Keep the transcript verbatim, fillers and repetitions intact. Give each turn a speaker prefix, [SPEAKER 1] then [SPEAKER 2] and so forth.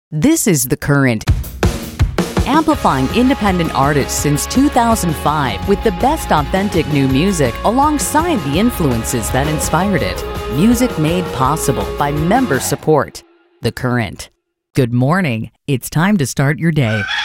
[SPEAKER 1] This is The Current, amplifying independent artists since two thousand five with the best authentic new music alongside the influences that inspired it. Music made possible by member support. The Current. Good morning. It's time to start your day.